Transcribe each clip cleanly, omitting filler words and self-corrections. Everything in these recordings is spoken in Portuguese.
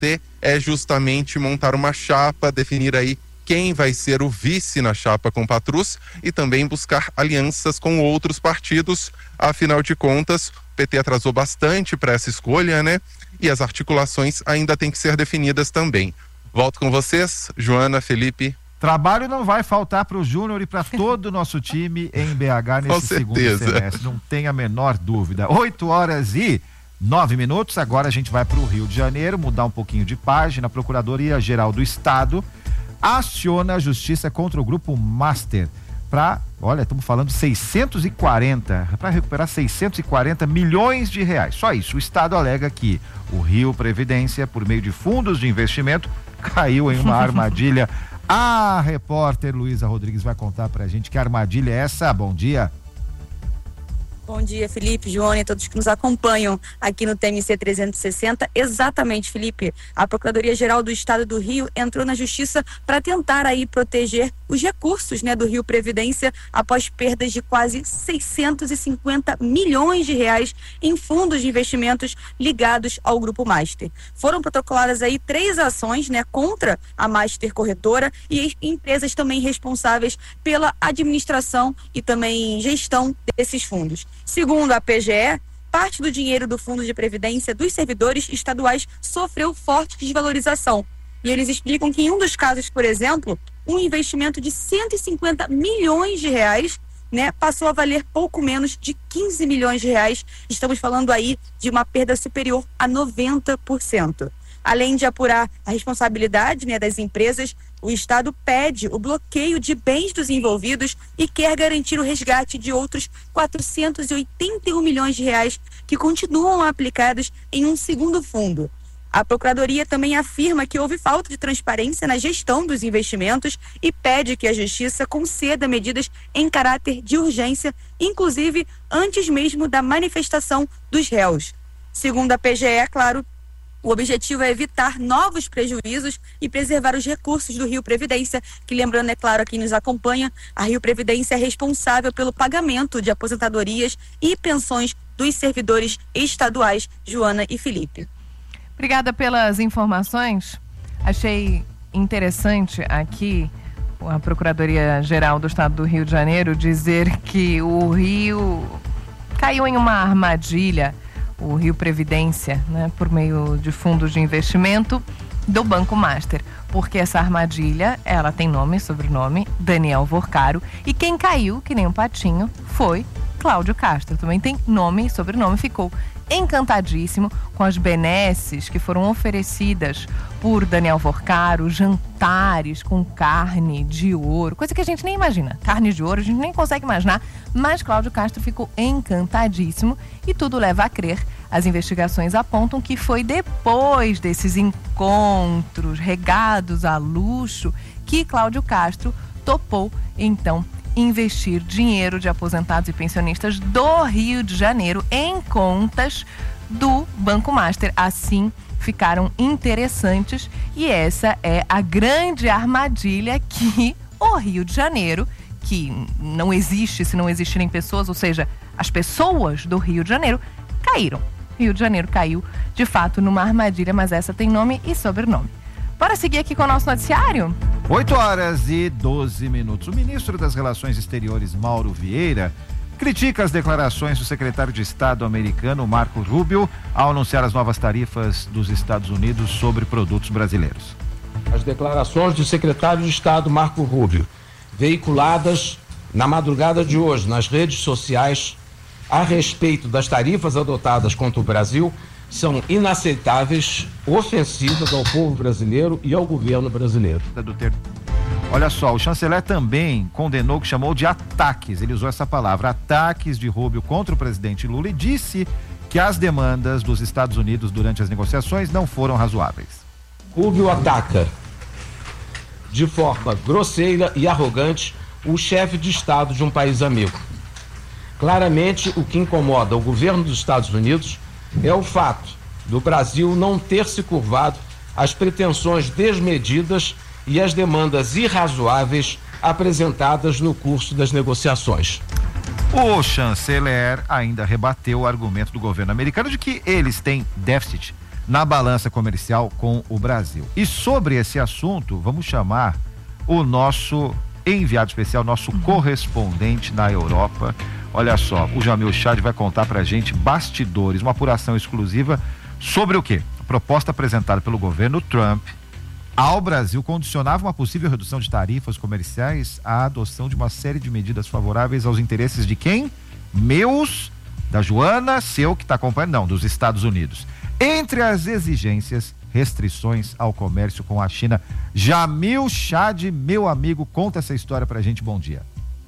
PT é justamente montar uma chapa, definir aí quem vai ser o vice na chapa com Patrus e também buscar alianças com outros partidos. Afinal de contas, o PT atrasou bastante para essa escolha, né? E as articulações ainda têm que ser definidas também. Volto com vocês, Joana, Felipe. Trabalho não vai faltar para o Júnior e para todo o nosso time em BH nesse segundo semestre, não tem a menor dúvida. 8h09. Agora a gente vai para o Rio de Janeiro, mudar um pouquinho de página. A Procuradoria-Geral do Estado aciona a justiça contra o Grupo Master estamos falando 640, para recuperar 640 milhões de reais. Só isso. O Estado alega que o Rio Previdência, por meio de fundos de investimento, caiu em uma armadilha. A repórter Luísa Rodrigues vai contar pra gente que armadilha é essa. Bom dia. Bom dia, Felipe, Joana e todos que nos acompanham aqui no TMC 360. Exatamente, Felipe. A Procuradoria-Geral do Estado do Rio entrou na Justiça para tentar aí proteger os recursos, do Rio Previdência após perdas de quase 650 milhões de reais em fundos de investimentos ligados ao Grupo Master. Foram protocoladas aí 3 ações, contra a Master Corretora e empresas também responsáveis pela administração e também gestão desses fundos. Segundo a PGE, parte do dinheiro do Fundo de Previdência dos servidores estaduais sofreu forte desvalorização. E eles explicam que em um dos casos, por exemplo, um investimento de 150 milhões de reais, passou a valer pouco menos de 15 milhões de reais. Estamos falando aí de uma perda superior a 90%. Além de apurar a responsabilidade das empresas, o Estado pede o bloqueio de bens dos envolvidos e quer garantir o resgate de outros 481 milhões de reais que continuam aplicados em um segundo fundo. A Procuradoria também afirma que houve falta de transparência na gestão dos investimentos e pede que a Justiça conceda medidas em caráter de urgência, inclusive antes mesmo da manifestação dos réus. Segundo a PGE, claro, o objetivo é evitar novos prejuízos e preservar os recursos do Rio Previdência, que, lembrando, é claro, a quem nos acompanha, a Rio Previdência é responsável pelo pagamento de aposentadorias e pensões dos servidores estaduais. Joana e Felipe. Obrigada pelas informações. Achei interessante aqui a Procuradoria-Geral do Estado do Rio de Janeiro dizer que o Rio caiu em uma armadilha, o Rio Previdência, por meio de fundos de investimento do Banco Master, porque essa armadilha, ela tem nome e sobrenome, Daniel Vorcaro, e quem caiu, que nem um patinho, foi Cláudio Castro, também tem nome e sobrenome, ficou encantadíssimo com as benesses que foram oferecidas por Daniel Vorcaro, jantares com carne de ouro, coisa que a gente nem imagina, carne de ouro, a gente nem consegue imaginar, mas Cláudio Castro ficou encantadíssimo e tudo leva a crer. As investigações apontam que foi depois desses encontros regados a luxo que Cláudio Castro topou, então, investir dinheiro de aposentados e pensionistas do Rio de Janeiro em contas do Banco Master. Assim, ficaram interessantes e essa é a grande armadilha que o Rio de Janeiro, que não existe se não existirem pessoas, ou seja, as pessoas do Rio de Janeiro caíram. Rio de Janeiro caiu, de fato, numa armadilha, mas essa tem nome e sobrenome. Bora seguir aqui com o nosso noticiário? 8h12. O ministro das Relações Exteriores, Mauro Vieira, critica as declarações do secretário de Estado americano, Marco Rubio, ao anunciar as novas tarifas dos Estados Unidos sobre produtos brasileiros. As declarações do secretário de Estado, Marco Rubio, veiculadas na madrugada de hoje nas redes sociais a respeito das tarifas adotadas contra o Brasil, são inaceitáveis, ofensivas ao povo brasileiro e ao governo brasileiro. Olha só, o chanceler também condenou o que chamou de ataques, ele usou essa palavra, ataques de Rubio contra o presidente Lula e disse que as demandas dos Estados Unidos durante as negociações não foram razoáveis. Rubio ataca de forma grosseira e arrogante o chefe de Estado de um país amigo. Claramente, o que incomoda o governo dos Estados Unidos é o fato do Brasil não ter se curvado às pretensões desmedidas e às demandas irrazoáveis apresentadas no curso das negociações. O chanceler ainda rebateu o argumento do governo americano de que eles têm déficit na balança comercial com o Brasil. E sobre esse assunto, vamos chamar o nosso enviado especial, nosso correspondente na Europa. Olha só, o Jamil Chad vai contar pra gente bastidores, uma apuração exclusiva sobre o quê? A proposta apresentada pelo governo Trump ao Brasil condicionava uma possível redução de tarifas comerciais à adoção de uma série de medidas favoráveis aos interesses de quem? Meus, da Joana, seu que está acompanhando, não, dos Estados Unidos. Entre as exigências, restrições ao comércio com a China. Jamil Chad, meu amigo, conta essa história pra gente, bom dia.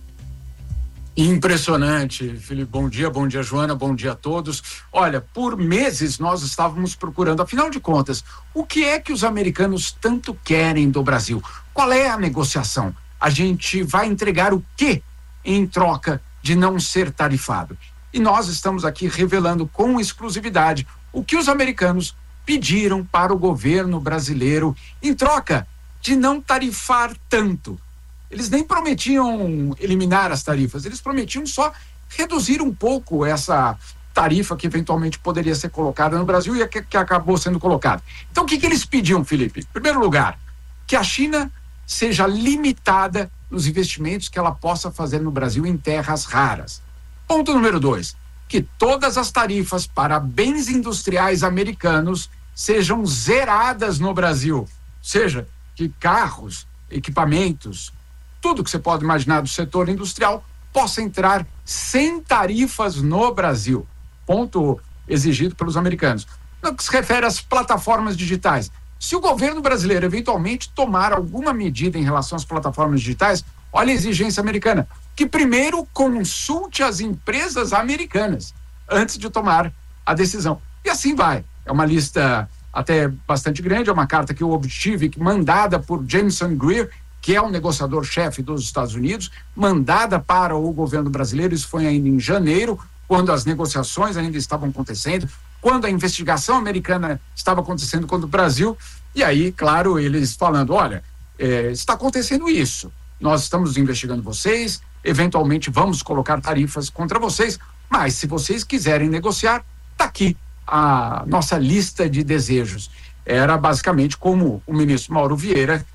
Impressionante, Felipe, bom dia Joana, bom dia a todos. Olha, por meses nós estávamos procurando, afinal de contas, o que é que os americanos tanto querem do Brasil? Qual é a negociação? A gente vai entregar o quê em troca de não ser tarifado? E nós estamos aqui revelando com exclusividade o que os americanos pediram para o governo brasileiro em troca de não tarifar tanto. Eles nem prometiam eliminar as tarifas, eles prometiam só reduzir um pouco essa tarifa que eventualmente poderia ser colocada no Brasil e que acabou sendo colocada. Então o que eles pediam, Felipe? Em primeiro lugar, que a China seja limitada nos investimentos que ela possa fazer no Brasil em terras raras. Ponto número 2, que todas as tarifas para bens industriais americanos sejam zeradas no Brasil. Ou seja, que carros, equipamentos, tudo que você pode imaginar do setor industrial possa entrar sem tarifas no Brasil. Ponto exigido pelos americanos. No que se refere às plataformas digitais, se o governo brasileiro eventualmente tomar alguma medida em relação às plataformas digitais, olha a exigência americana, que primeiro consulte as empresas americanas antes de tomar a decisão. E assim vai. É uma lista até bastante grande, é uma carta que eu obtive, mandada por Jameson Greer, que é o negociador-chefe dos Estados Unidos, mandada para o governo brasileiro. Isso foi ainda em janeiro, quando as negociações ainda estavam acontecendo, quando a investigação americana estava acontecendo contra o Brasil. E aí, claro, eles falando, olha, está acontecendo isso, nós estamos investigando vocês, eventualmente vamos colocar tarifas contra vocês, mas se vocês quiserem negociar, está aqui a nossa lista de desejos. Era basicamente como o ministro Mauro Vieira,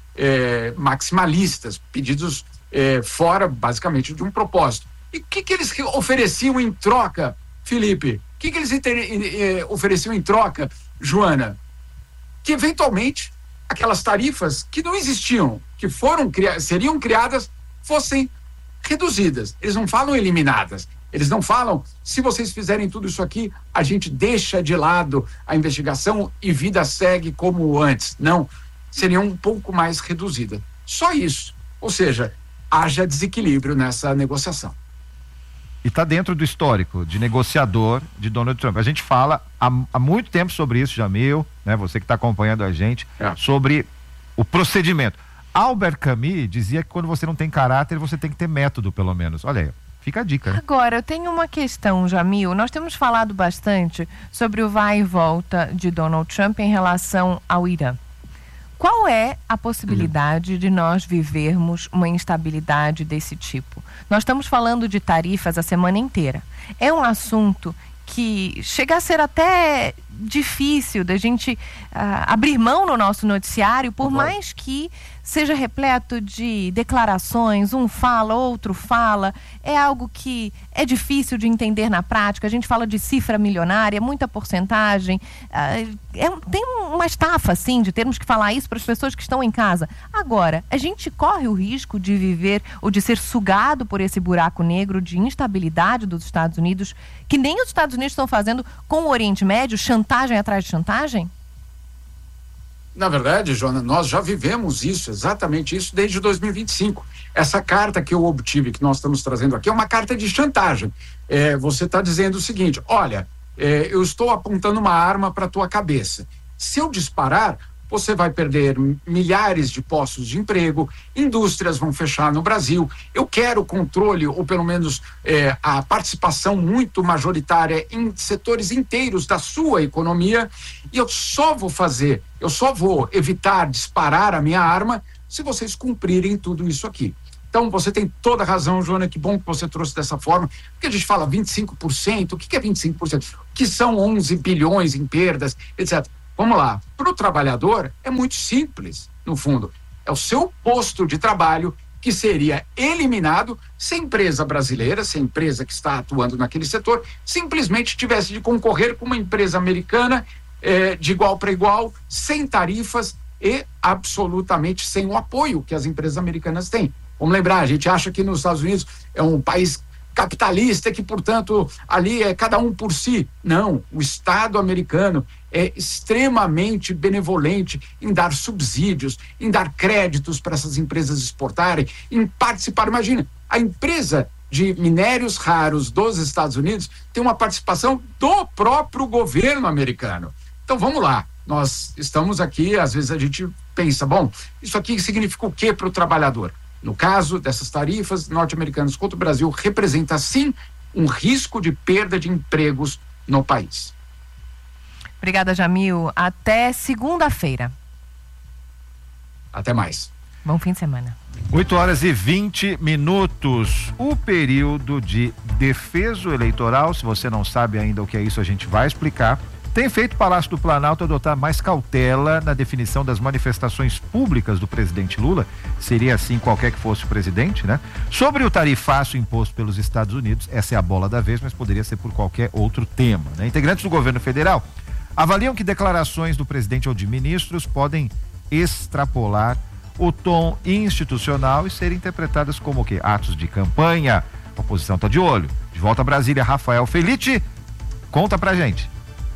maximalistas, pedidos fora basicamente de um propósito. E o que eles ofereciam em troca, Felipe? O que eles ofereciam em troca, Joana? Que eventualmente aquelas tarifas que não existiam, que seriam criadas, fossem reduzidas. Eles não falam eliminadas. Eles não falam, se vocês fizerem tudo isso aqui, a gente deixa de lado a investigação e vida segue como antes. Não. Seria um pouco mais reduzida. Só isso. Ou seja, haja desequilíbrio nessa negociação. E está dentro do histórico de negociador de Donald Trump. A gente fala há muito tempo sobre isso, Jamil, né? Você que está acompanhando a gente, sobre o procedimento. Albert Camus dizia que quando você não tem caráter, você tem que ter método, pelo menos. Olha aí, fica a dica, né? Agora, eu tenho uma questão, Jamil. Nós temos falado bastante sobre o vai e volta de Donald Trump em relação ao Irã. Qual é a possibilidade de nós vivermos uma instabilidade desse tipo? Nós estamos falando de tarifas a semana inteira. É um assunto que chega a ser até difícil da gente abrir mão no nosso noticiário, por mais que seja repleto de declarações, um fala, outro fala, é algo que é difícil de entender na prática. A gente fala de cifra milionária, muita porcentagem, tem uma estafa, assim, de termos que falar isso para as pessoas que estão em casa. Agora, a gente corre o risco de viver ou de ser sugado por esse buraco negro de instabilidade dos Estados Unidos, que nem os Estados Unidos estão fazendo com o Oriente Médio, chantagem atrás de chantagem? Na verdade, Joana, nós já vivemos isso, exatamente isso, desde 2025. Essa carta que eu obtive, que nós estamos trazendo aqui, é uma carta de chantagem. Você está dizendo o seguinte, olha, eu estou apontando uma arma para a tua cabeça. Se eu disparar, você vai perder milhares de postos de emprego, indústrias vão fechar no Brasil. Eu quero controle, ou pelo menos a participação muito majoritária em setores inteiros da sua economia, e eu só vou evitar disparar a minha arma se vocês cumprirem tudo isso aqui. Então, você tem toda a razão, Joana, que bom que você trouxe dessa forma, porque a gente fala 25%, o que é 25%? O que são 11 bilhões em perdas, etc. vamos lá, para o trabalhador é muito simples, no fundo. É o seu posto de trabalho que seria eliminado se a empresa brasileira, se a empresa que está atuando naquele setor, simplesmente tivesse de concorrer com uma empresa americana de igual para igual, sem tarifas e absolutamente sem o apoio que as empresas americanas têm. Vamos lembrar, a gente acha que nos Estados Unidos é um país capitalista que, portanto, ali é cada um por si. Não, o Estado americano é extremamente benevolente em dar subsídios, em dar créditos para essas empresas exportarem, em participar. Imagina, a empresa de minérios raros dos Estados Unidos tem uma participação do próprio governo americano. Então, vamos lá. Nós estamos aqui, às vezes a gente pensa, bom, isso aqui significa o quê para o trabalhador? No caso dessas tarifas norte-americanas contra o Brasil, representa sim um risco de perda de empregos no país. Obrigada, Jamil. Até segunda-feira. Até mais. Bom fim de semana. 8h20. O período de defeso eleitoral, se você não sabe ainda o que é isso, a gente vai explicar. Tem feito o Palácio do Planalto adotar mais cautela na definição das manifestações públicas do presidente Lula, seria assim qualquer que fosse o presidente, né? Sobre o tarifaço imposto pelos Estados Unidos, essa é a bola da vez, mas poderia ser por qualquer outro tema, né? Integrantes do governo federal avaliam que declarações do presidente ou de ministros podem extrapolar o tom institucional e serem interpretadas como o quê? Atos de campanha. A oposição está de olho. De volta a Brasília, Rafael Felitti, conta pra gente.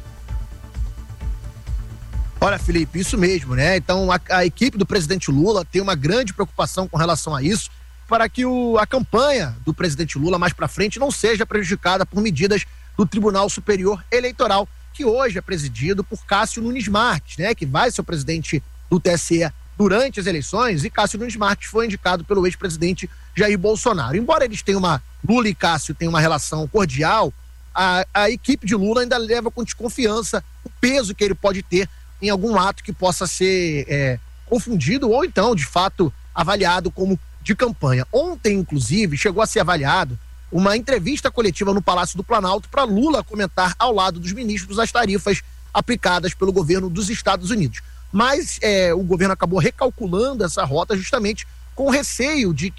Olha, Felipe, isso mesmo, né? Então, a equipe do presidente Lula tem uma grande preocupação com relação a isso, para que a campanha do presidente Lula mais para frente não seja prejudicada por medidas do Tribunal Superior Eleitoral, que hoje é presidido por Cássio Nunes Marques, né? Que vai ser o presidente do TSE durante as eleições, e Cássio Nunes Marques foi indicado pelo ex-presidente Jair Bolsonaro. Embora eles tenham Lula e Cássio tenham uma relação cordial, a equipe de Lula ainda leva com desconfiança o peso que ele pode ter em algum ato que possa ser confundido ou então, de fato, avaliado como de campanha. Ontem, inclusive, chegou a ser avaliado uma entrevista coletiva no Palácio do Planalto para Lula comentar ao lado dos ministros as tarifas aplicadas pelo governo dos Estados Unidos. Mas o governo acabou recalculando essa rota justamente com receio de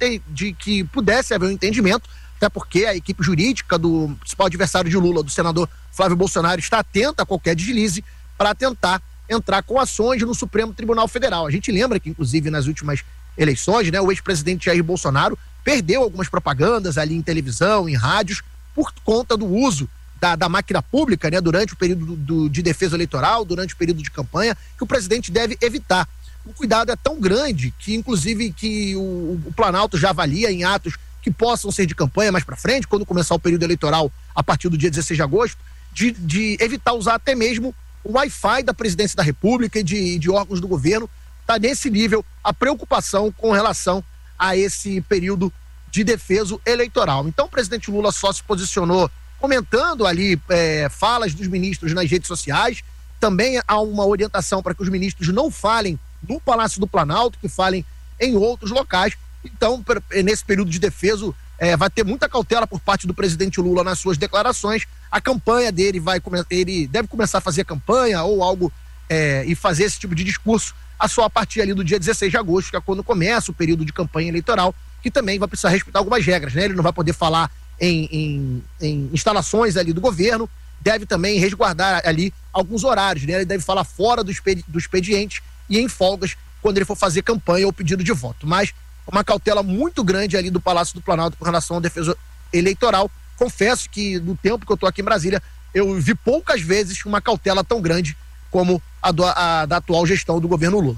que pudesse haver um entendimento, até porque a equipe jurídica do principal adversário de Lula, do senador Flávio Bolsonaro, está atenta a qualquer deslize para tentar entrar com ações no Supremo Tribunal Federal. A gente lembra que, inclusive, nas últimas eleições, né, o ex-presidente Jair Bolsonaro perdeu algumas propagandas ali em televisão, em rádios, por conta do uso da máquina pública, né, durante o período de defesa eleitoral, durante o período de campanha, que o presidente deve evitar. O cuidado é tão grande que, inclusive, que o Planalto já avalia em atos que possam ser de campanha mais para frente, quando começar o período eleitoral a partir do dia 16 de agosto, de evitar usar até mesmo o Wi-Fi da presidência da República e de órgãos do governo. Está nesse nível a preocupação com relação a esse período de defesa eleitoral. Então o presidente Lula só se posicionou comentando ali falas dos ministros nas redes sociais. Também há uma orientação para que os ministros não falem no Palácio do Planalto, que falem em outros locais. Então, nesse período de defesa, vai ter muita cautela por parte do presidente Lula nas suas declarações. A campanha dele ele deve começar a fazer campanha ou algo e fazer esse tipo de discurso só a partir ali do dia 16 de agosto, que é quando começa o período de campanha eleitoral, que também vai precisar respeitar algumas regras, né? Ele não vai poder falar em instalações ali do governo, deve também resguardar ali alguns horários, né? Ele deve falar fora do expediente e em folgas quando ele for fazer campanha ou pedido de voto. Mas uma cautela muito grande ali do Palácio do Planalto com relação à defesa eleitoral. Confesso que no tempo que eu estou aqui em Brasília, eu vi poucas vezes uma cautela tão grande como a da atual gestão do governo Lula.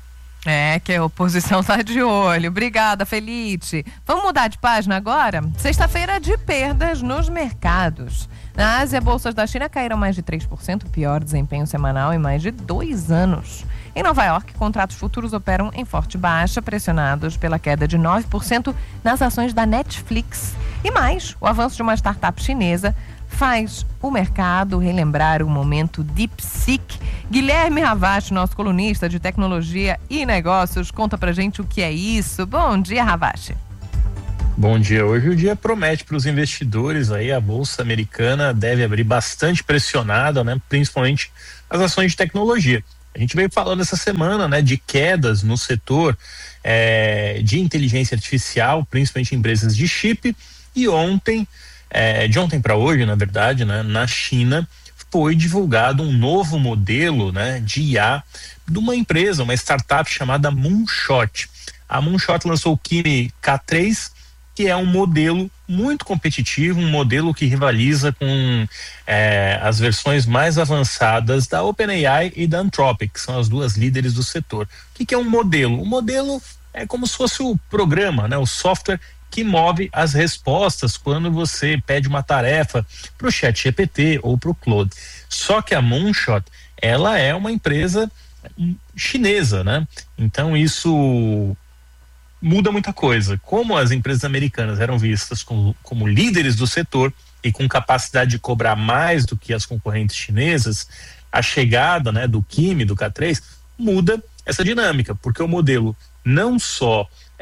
Que a oposição tá de olho. Obrigada, Felipe. Vamos mudar de página agora? Sexta-feira de perdas nos mercados. Na Ásia, bolsas da China caíram mais de 3%, pior desempenho semanal em mais de 2 anos. Em Nova York, contratos futuros operam em forte baixa, pressionados pela queda de 9% nas ações da Netflix. E mais, o avanço de uma startup chinesa faz o mercado relembrar o momento DeepSeek. Guilherme Ravache, nosso colunista de tecnologia e negócios, conta pra gente o que é isso. Bom dia, Ravache. Bom dia. Hoje o dia promete para os investidores aí, a Bolsa Americana deve abrir bastante pressionada, né? Principalmente as ações de tecnologia. A gente veio falando essa semana, né, de quedas no setor de inteligência artificial, principalmente empresas de chip, e ontem, de ontem para hoje, na verdade, né, na China, foi divulgado um novo modelo, né, de IA de uma empresa, uma startup chamada Moonshot. A Moonshot lançou o Kimi K3, que é um modelo muito competitivo, um modelo que rivaliza com as versões mais avançadas da OpenAI e da Anthropic, que são as duas líderes do setor. O que é um modelo? O modelo é como se fosse o programa, né, o software que move as respostas quando você pede uma tarefa para o ChatGPT ou para o Claude. Só que a Moonshot, ela é uma empresa chinesa, né? Então isso muda muita coisa. Como as empresas americanas eram vistas como líderes do setor e com capacidade de cobrar mais do que as concorrentes chinesas, a chegada, né, do Kimi, do K3, muda essa dinâmica, porque o modelo não só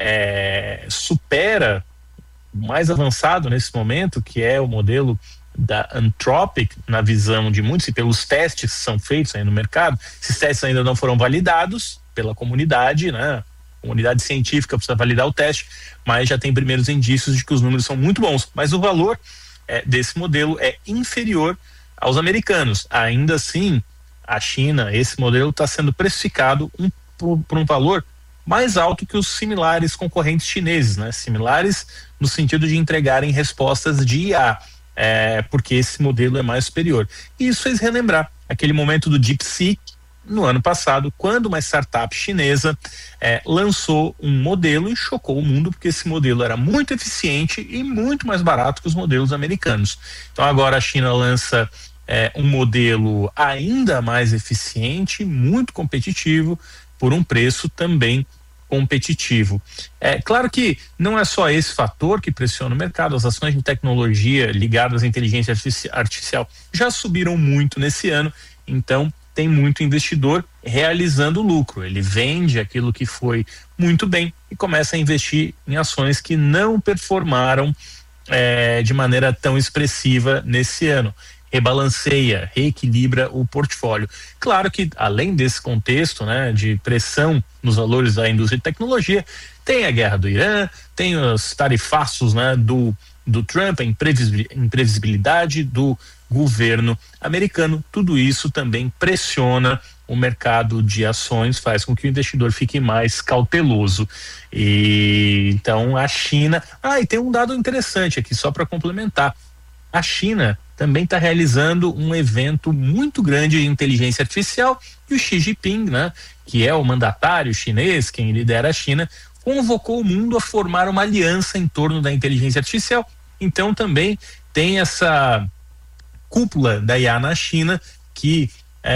supera o mais avançado nesse momento, que é o modelo da Anthropic, na visão de muitos e pelos testes que são feitos aí no mercado. Esses testes ainda não foram validados pela comunidade, né? A comunidade científica precisa validar o teste, mas já tem primeiros indícios de que os números são muito bons, mas o valor desse modelo é inferior aos americanos. Ainda assim, a China, esse modelo está sendo precificado por um valor mais alto que os similares concorrentes chineses, né? Similares no sentido de entregarem respostas de IA, porque esse modelo é mais superior. E isso fez relembrar aquele momento do DeepSeek no ano passado, quando uma startup chinesa lançou um modelo e chocou o mundo, porque esse modelo era muito eficiente e muito mais barato que os modelos americanos. Então agora a China lança um modelo ainda mais eficiente, muito competitivo, por um preço também competitivo. Claro que não é só esse fator que pressiona o mercado. As ações de tecnologia ligadas à inteligência artificial já subiram muito nesse ano, então tem muito investidor realizando lucro. Ele vende aquilo que foi muito bem e começa a investir em ações que não performaram de maneira tão expressiva nesse ano. Rebalanceia, reequilibra o portfólio. Claro que, além desse contexto, né, de pressão nos valores da indústria de tecnologia, tem a guerra do Irã, tem os tarifaços, né, do Trump, a imprevisibilidade do governo americano. Tudo isso também pressiona o mercado de ações, faz com que o investidor fique mais cauteloso. E então a China... e tem um dado interessante aqui, só para complementar. A China também está realizando um evento muito grande de inteligência artificial, e o Xi Jinping, né, que é o mandatário chinês, quem lidera a China, convocou o mundo a formar uma aliança em torno da inteligência artificial. Então também tem essa cúpula da IA na China que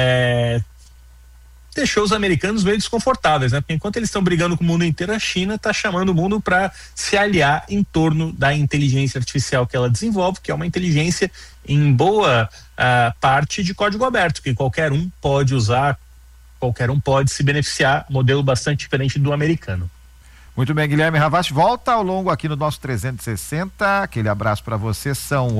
deixou os americanos meio desconfortáveis, né? Porque enquanto eles estão brigando com o mundo inteiro, a China está chamando o mundo para se aliar em torno da inteligência artificial que ela desenvolve, que é uma inteligência em boa parte de código aberto, que qualquer um pode usar, qualquer um pode se beneficiar, modelo bastante diferente do americano. Muito bem, Guilherme Havas, volta ao longo aqui no nosso 360, aquele abraço para você. São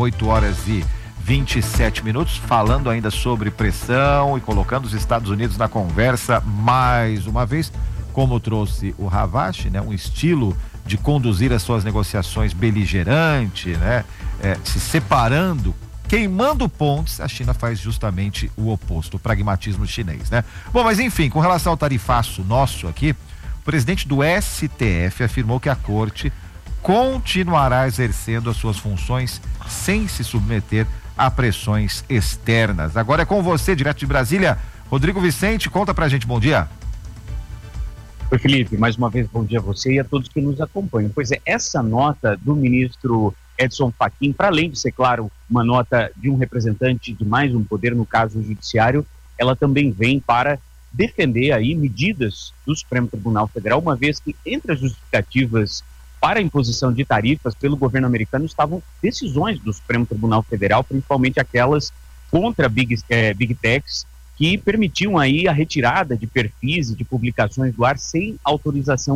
8h27, falando ainda sobre pressão e colocando os Estados Unidos na conversa mais uma vez, como trouxe o Havas, né, um estilo de conduzir as suas negociações beligerante, né, se separando, queimando pontes. A China faz justamente o oposto, o pragmatismo chinês, né? Bom, mas enfim, com relação ao tarifaço nosso aqui, o presidente do STF afirmou que a corte continuará exercendo as suas funções sem se submeter a pressões externas. Agora é com você, direto de Brasília, Rodrigo Vicente, conta pra gente, bom dia. Oi, Felipe, mais uma vez bom dia a você e a todos que nos acompanham. Pois é, essa nota do ministro Edson Fachin, para além de ser, claro, uma nota de um representante de mais um poder, no caso judiciário, ela também vem para defender aí medidas do Supremo Tribunal Federal, uma vez que entre as justificativas para a imposição de tarifas pelo governo americano estavam decisões do Supremo Tribunal Federal, principalmente aquelas contra Big Techs, que permitiam aí a retirada de perfis e de publicações do ar sem autorização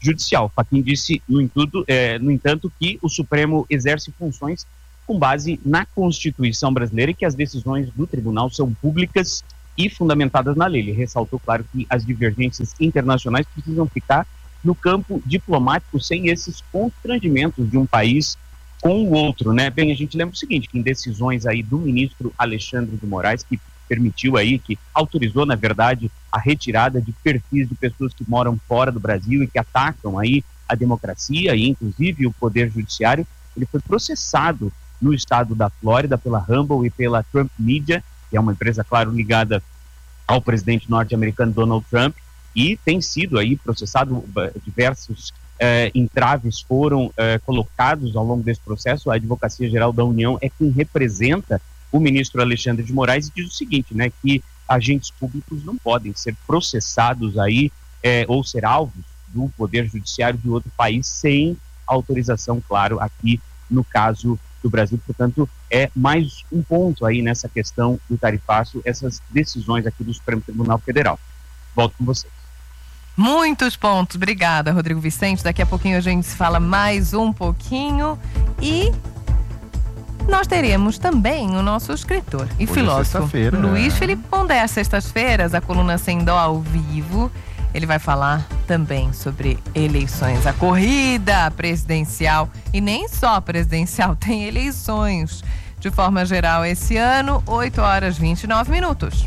judicial. Fachin disse, no entanto, que o Supremo exerce funções com base na Constituição brasileira e que as decisões do tribunal são públicas e fundamentadas na lei. Ele ressaltou, claro, que as divergências internacionais precisam ficar no campo diplomático sem esses constrangimentos de um país com o outro, né? Bem, a gente lembra o seguinte, que em decisões aí do ministro Alexandre de Moraes, que permitiu aí, que autorizou, na verdade, a retirada de perfis de pessoas que moram fora do Brasil e que atacam aí a democracia e, inclusive, o poder judiciário, ele foi processado no estado da Flórida pela Rumble e pela Trump Media, que é uma empresa, claro, ligada ao presidente norte-americano Donald Trump, e tem sido aí processado. Diversos entraves foram colocados ao longo desse processo. A Advocacia Geral da União é quem representa o ministro Alexandre de Moraes e diz o seguinte, né, que agentes públicos não podem ser processados aí ou ser alvos do poder judiciário de outro país sem autorização, claro, aqui no caso do Brasil. Portanto, é mais um ponto aí nessa questão do tarifaço, essas decisões aqui do Supremo Tribunal Federal. Volto com vocês. Muitos pontos. Obrigada, Rodrigo Vicente. Daqui a pouquinho a gente fala mais um pouquinho e nós teremos também o nosso escritor e filósofo Luiz Felipe Pondé. Às sextas-feiras, a coluna Sem Dó ao vivo. Ele vai falar também sobre eleições, a corrida presidencial, e nem só presidencial, tem eleições de forma geral esse ano, 8h29.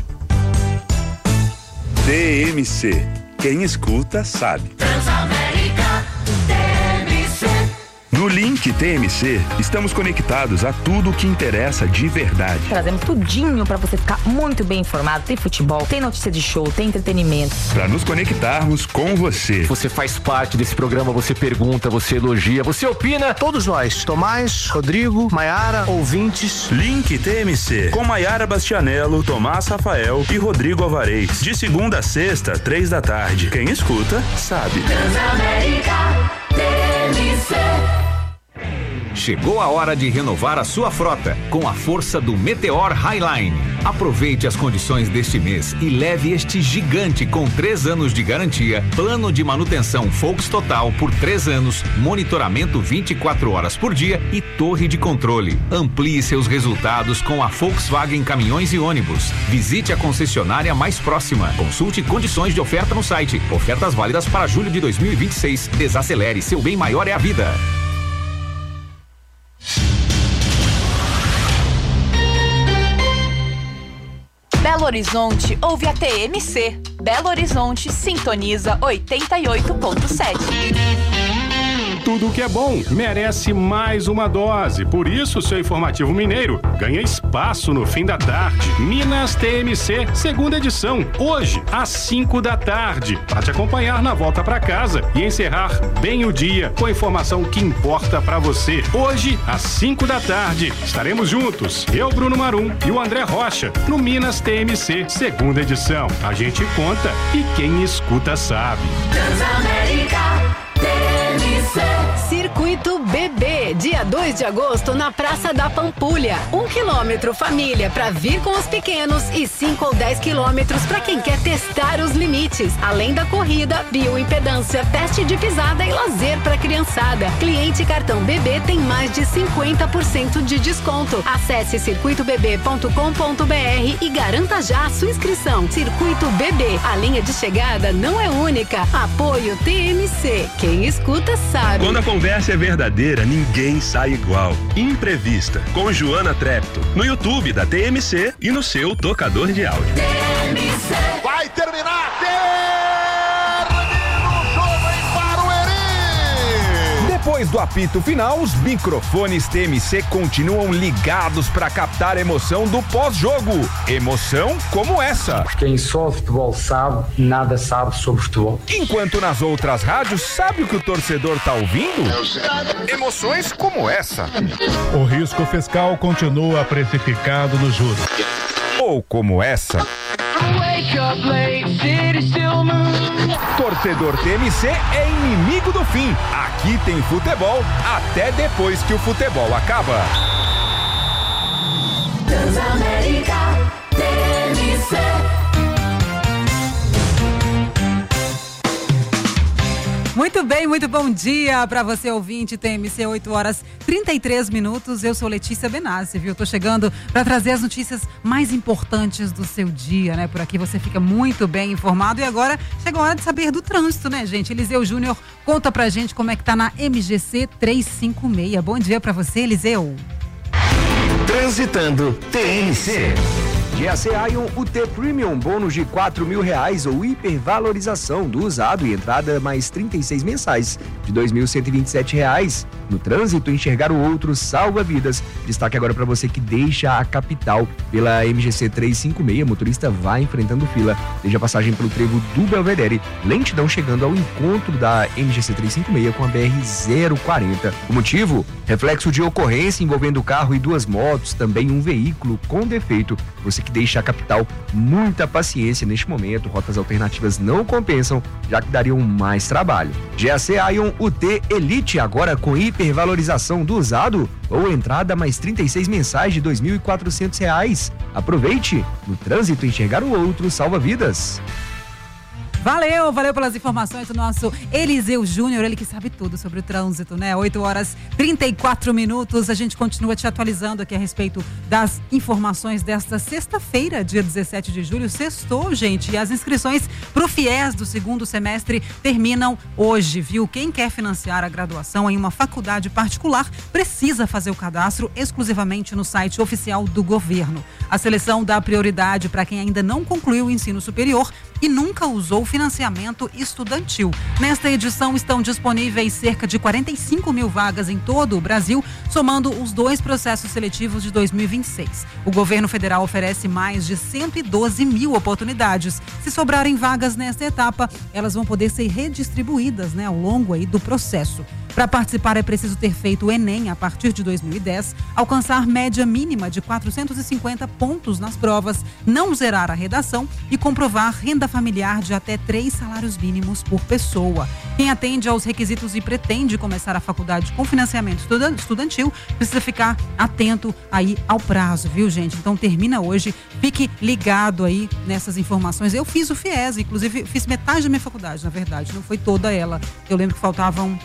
TMC, quem escuta sabe. Transamérica TMC. No link TMC, estamos conectados a tudo o que interessa de verdade. Trazemos tudinho para você ficar muito bem informado. Tem futebol, tem notícia de show, tem entretenimento. Para nos conectarmos com você. Você faz parte desse programa, você pergunta, você elogia, você opina. Todos nós, Tomás, Rodrigo, Maiara, ouvintes. Link TMC, com Maiara Bastianello, Tomás Rafael e Rodrigo Alvarez. De segunda a sexta, 15h. Quem escuta, sabe. Transamérica TMC. Chegou a hora de renovar a sua frota com a força do Meteor Highline. Aproveite as condições deste mês e leve este gigante com 3 anos de garantia, plano de manutenção Volks Total por 3 anos, monitoramento 24 horas por dia e torre de controle. Amplie seus resultados com a Volkswagen Caminhões e Ônibus. Visite a concessionária mais próxima. Consulte condições de oferta no site. Ofertas válidas para julho de 2026. Desacelere, seu bem maior é a vida. Belo Horizonte ouve a TMC. Belo Horizonte sintoniza 88.7. Tudo que é bom merece mais uma dose. Por isso, seu informativo mineiro ganha espaço no fim da tarde. Minas TMC, segunda edição, hoje, às 5h, para te acompanhar na volta para casa e encerrar bem o dia com a informação que importa para você. Hoje, às 5h, estaremos juntos, eu, Bruno Marum e o André Rocha, no Minas TMC, segunda edição. A gente conta e quem escuta sabe. Transamérica TMC. Circuito BB, dia 2 de agosto na Praça da Pampulha. 1 quilômetro família para vir com os pequenos e 5 ou 10 quilômetros para quem quer testar os limites. Além da corrida, bioimpedância, teste de pisada e lazer para criançada. Cliente cartão BB tem mais de 50% de desconto. Acesse circuitobb.com.br e garanta já a sua inscrição. Circuito BB, a linha de chegada não é única. Apoio TMC. Quem escuta sabe. Quando a conversa é verdadeira, ninguém sai igual. Imprevista, com Joana Trepto, no YouTube da TMC e no seu tocador de áudio. TMC. Vai terminar! Termina o jogo em Barueri! Depois do apito final, os microfones TMC continuam ligados para captar a emoção do pós-jogo. Emoção como essa. Quem só futebol sabe, nada sabe sobre futebol. Enquanto nas outras rádios, sabe o que o torcedor tá ouvindo? Emoções como essa. O risco fiscal continua precificado nos juros. Ou como essa. Torcedor TMC é inimigo do fim. Aqui tem futebol até depois que o futebol acaba. Transamérica TMC. Muito bem, muito bom dia para você, ouvinte, TMC, 8 horas 33 minutos. Eu sou Letícia Benassi, viu? Tô chegando para trazer as notícias mais importantes do seu dia, né? Por aqui você fica muito bem informado. E agora chegou a hora de saber do trânsito, né, gente? Eliseu Júnior conta pra gente como é que tá na MGC 356. Bom dia para você, Eliseu. Transitando TMC. GAC Ion UT Premium, bônus de R$4.000 ou hipervalorização do usado e entrada mais 36 mensais de R$2.127. No trânsito, enxergar o outro salva vidas. Destaque agora para você que deixa a capital pela MGC 356. Motorista vai enfrentando fila desde a passagem pelo trevo do Belvedere. Lentidão chegando ao encontro da MGC 356 com a BR-040. O motivo? Reflexo de ocorrência envolvendo carro e duas motos, também um veículo com defeito. Você que deixa a capital, muita paciência neste momento. Rotas alternativas não compensam, já que dariam mais trabalho. GAC Ion UT Elite, agora com hipervalorização do usado ou entrada mais 36 mensais de R$2.400. Aproveite. No trânsito, enxergar o outro salva vidas. Valeu pelas informações do nosso Eliseu Júnior, ele que sabe tudo sobre o trânsito, né? 8 horas 34 minutos, a gente continua te atualizando aqui a respeito das informações desta sexta-feira, dia 17 de julho, sextou, gente, e as inscrições pro FIES do segundo semestre terminam hoje, viu? Quem quer financiar a graduação em uma faculdade particular precisa fazer o cadastro exclusivamente no site oficial do governo. A seleção dá prioridade para quem ainda não concluiu o ensino superior e nunca usou financiamento estudantil. Nesta edição estão disponíveis cerca de 45 mil vagas em todo o Brasil, somando os 2 processos seletivos de 2026. O governo federal oferece mais de 112 mil oportunidades. Se sobrarem vagas nesta etapa, elas vão poder ser redistribuídas, né, ao longo aí do processo. Para participar é preciso ter feito o Enem a partir de 2010, alcançar média mínima de 450 pontos nas provas, não zerar a redação e comprovar renda familiar de até 3 salários mínimos por pessoa. Quem atende aos requisitos e pretende começar a faculdade com financiamento estudantil precisa ficar atento aí ao prazo, viu, gente? Então termina hoje, fique ligado aí nessas informações. Eu fiz o FIES, inclusive fiz metade da minha faculdade, na verdade, não foi toda ela. Eu lembro que faltavam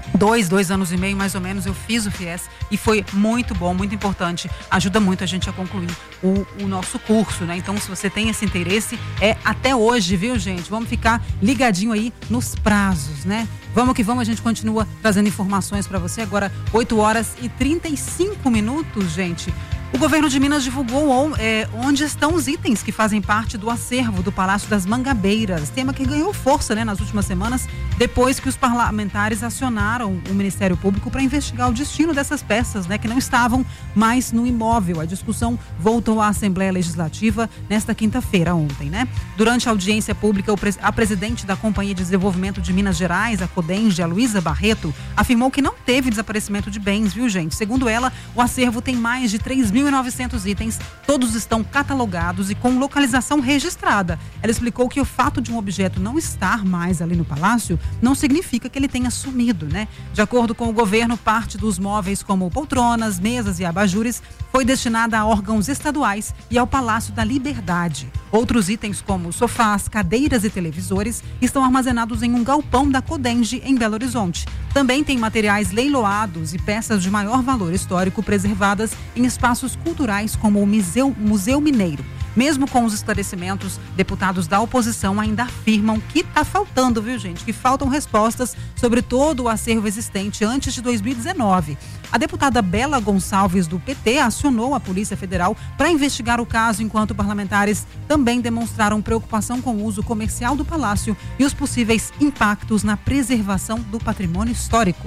2 anos e meio, mais ou menos, eu fiz o FIES e foi muito bom, muito importante. Ajuda muito a gente a concluir o nosso curso, né? Então, se você tem esse interesse, é até hoje, viu, gente? Vamos ficar ligadinho aí nos prazos, né? Vamos que vamos, a gente continua trazendo informações para você. Agora, 8 horas e 35 minutos, gente. O governo de Minas divulgou onde estão os itens que fazem parte do acervo do Palácio das Mangabeiras, tema que ganhou força, né, nas últimas semanas, depois que os parlamentares acionaram o Ministério Público para investigar o destino dessas peças, né, que não estavam mais no imóvel. A discussão voltou à Assembleia Legislativa nesta quinta-feira, ontem, né? Durante a audiência pública, a presidente da Companhia de Desenvolvimento de Minas Gerais, a CODENGE, a Luísa Barreto, afirmou que não teve desaparecimento de bens, viu, gente? Segundo ela, o acervo tem mais de 3.900 itens, todos estão catalogados e com localização registrada. Ela explicou que o fato de um objeto não estar mais ali no palácio não significa que ele tenha sumido, né? De acordo com o governo, parte dos móveis como poltronas, mesas e abajures foi destinada a órgãos estaduais e ao Palácio da Liberdade. Outros itens como sofás, cadeiras e televisores estão armazenados em um galpão da CODENGE em Belo Horizonte. Também tem materiais leiloados e peças de maior valor histórico preservadas em espaços culturais como o Museu Mineiro. Mesmo com os esclarecimentos, deputados da oposição ainda afirmam que está faltando, viu, gente? Que faltam respostas sobre todo o acervo existente antes de 2019. A deputada Bela Gonçalves, do PT, acionou a Polícia Federal para investigar o caso, enquanto parlamentares também demonstraram preocupação com o uso comercial do palácio e os possíveis impactos na preservação do patrimônio histórico.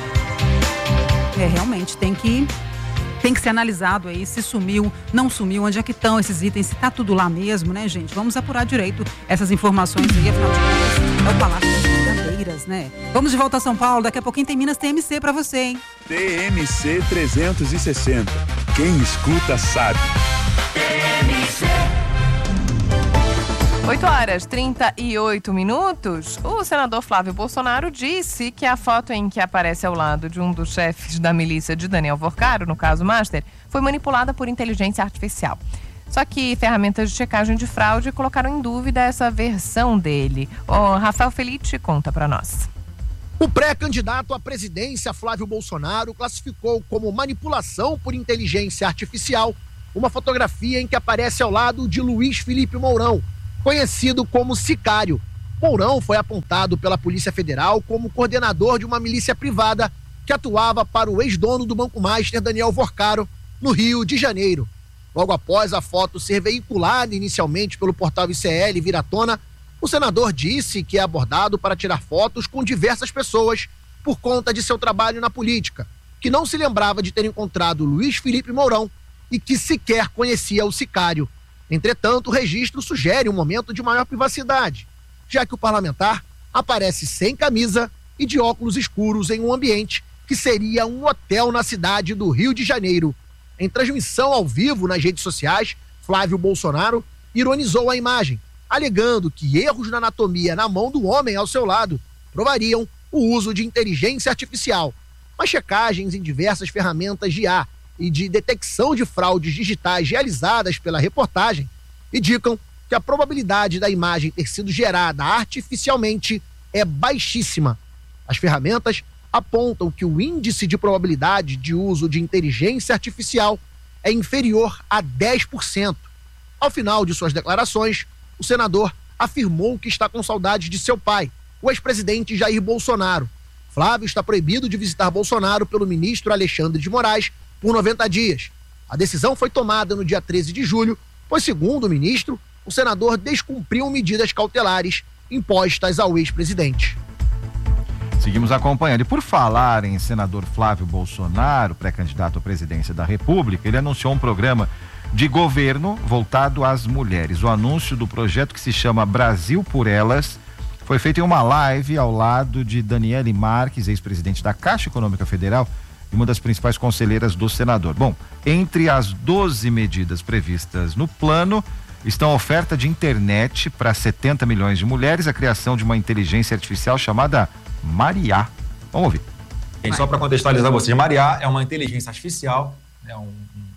Realmente tem que ser analisado aí se sumiu, não sumiu, onde é que estão esses itens, se tá tudo lá mesmo, né, gente? Vamos apurar direito essas informações aí, afinal de contas, é o Palácio das Mangabeiras, né? Vamos de volta a São Paulo, daqui a pouquinho tem Minas TMC pra você, hein? TMC 360. Quem escuta sabe. TMC. 8 horas 38 minutos. O senador Flávio Bolsonaro disse que a foto em que aparece ao lado de um dos chefes da milícia de Daniel Vorcaro, no caso Master, foi manipulada por inteligência artificial. Só que ferramentas de checagem de fraude colocaram em dúvida essa versão dele. O Rafael Felice conta para nós. O pré-candidato à presidência, Flávio Bolsonaro, classificou como manipulação por inteligência artificial uma fotografia em que aparece ao lado de Luiz Felipe Mourão, conhecido como Sicário. Mourão foi apontado pela Polícia Federal como coordenador de uma milícia privada que atuava para o ex-dono do Banco Master, Daniel Vorcaro, no Rio de Janeiro. Logo após a foto ser veiculada inicialmente pelo portal ICL vir à tona, o senador disse que é abordado para tirar fotos com diversas pessoas por conta de seu trabalho na política, que não se lembrava de ter encontrado Luiz Felipe Mourão e que sequer conhecia o Sicário. Entretanto, o registro sugere um momento de maior privacidade, já que o parlamentar aparece sem camisa e de óculos escuros em um ambiente que seria um hotel na cidade do Rio de Janeiro. Em transmissão ao vivo nas redes sociais, Flávio Bolsonaro ironizou a imagem, alegando que erros na anatomia na mão do homem ao seu lado provariam o uso de inteligência artificial. Mas checagens em diversas ferramentas de IA e de detecção de fraudes digitais realizadas pela reportagem indicam que a probabilidade da imagem ter sido gerada artificialmente é baixíssima. As ferramentas apontam que o índice de probabilidade de uso de inteligência artificial é inferior a 10%. Ao final de suas declarações, o senador afirmou que está com saudade de seu pai, o ex-presidente Jair Bolsonaro. Flávio está proibido de visitar Bolsonaro pelo ministro Alexandre de Moraes por 90 dias. A decisão foi tomada no dia 13 de julho, pois, segundo o ministro, o senador descumpriu medidas cautelares impostas ao ex-presidente. Seguimos acompanhando. E por falar em senador Flávio Bolsonaro, pré-candidato à presidência da República, ele anunciou um programa de governo voltado às mulheres. O anúncio do projeto, que se chama Brasil por Elas, foi feito em uma live ao lado de Daniele Marques, ex-presidente da Caixa Econômica Federal e uma das principais conselheiras do senador. Bom, entre as 12 medidas previstas no plano estão a oferta de internet para 70 milhões de mulheres, a criação de uma inteligência artificial chamada Maria. Vamos ouvir. Só para contextualizar vocês, Maria é uma inteligência artificial, é um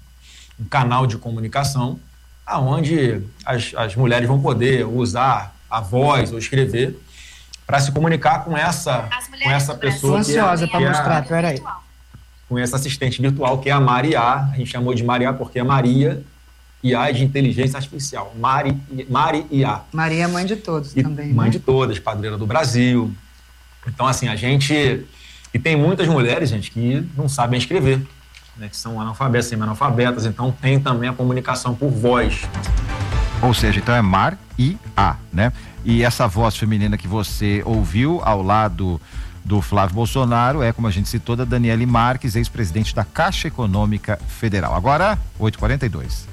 canal de comunicação onde as mulheres vão poder usar a voz ou escrever para se comunicar com essa pessoa. Estou ansiosa para mostrar, peraí. Com essa assistente virtual que é a Maria. A gente chamou de Maria porque é Maria e A de inteligência artificial. Maria. Maria é mãe de todos também. Mãe de todas, padroeira do Brasil. Então, assim, a gente... E tem muitas mulheres, gente, que não sabem escrever, né, que são analfabetas, semi-analfabetas, então tem também a comunicação por voz. Ou seja, então é Mar e A, né? E essa voz feminina que você ouviu ao lado do Flávio Bolsonaro é, como a gente citou, da Daniele Marques, ex-presidente da Caixa Econômica Federal. Agora, 8h42.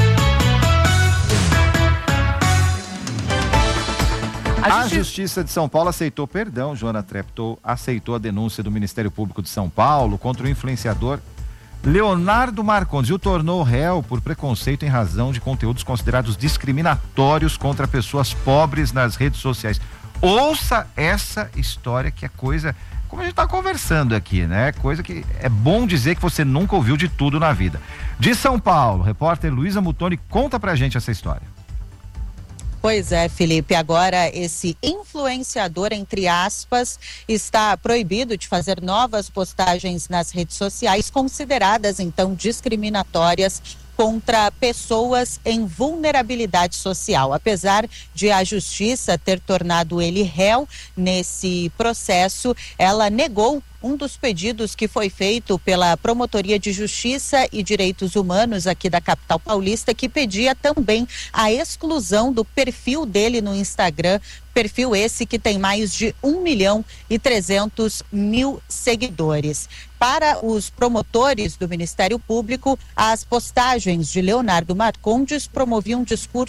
A Justiça de São Paulo aceitou perdão, Joana Treptow aceitou a denúncia do Ministério Público de São Paulo contra o influenciador Leonardo Marcondes e o tornou réu por preconceito em razão de conteúdos considerados discriminatórios contra pessoas pobres nas redes sociais. Ouça essa história, que é coisa, como a gente está conversando aqui, né? Coisa que é bom dizer que você nunca ouviu de tudo na vida. De São Paulo, repórter Luísa Mutoni conta pra gente essa história. Pois é, Felipe, agora esse influenciador, entre aspas, está proibido de fazer novas postagens nas redes sociais, consideradas então discriminatórias contra pessoas em vulnerabilidade social. Apesar de a justiça ter tornado ele réu nesse processo, ela negou um dos pedidos que foi feito pela Promotoria de Justiça e Direitos Humanos aqui da capital paulista, que pedia também a exclusão do perfil dele no Instagram, perfil esse que tem mais de 1.300.000 seguidores. Para os promotores do Ministério Público, as postagens de Leonardo Marcondes promoviam